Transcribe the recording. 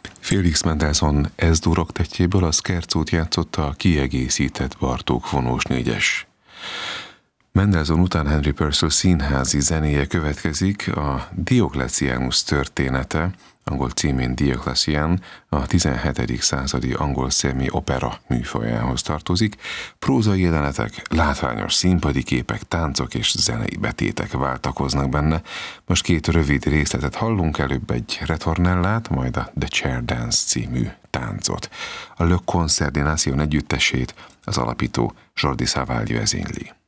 Félix Mendelssohn S-dur oktettjéből a Scherzót játszotta a kiegészített Bartók vonós négyes. Mendelssohn után Henry Purcell színházi zenéje következik, a Diocletianus története, angol címén Diocletian, a 17. századi angol szemi opera műfajához tartozik. Prózai jelenetek, látványos színpadi képek, táncok és zenei betétek váltakoznak benne. Most két rövid részletet hallunk, előbb egy retornellát, majd a The Chair Dance című táncot. A Le Concert des Nations együttesét az alapító Jordi Savall vezényli.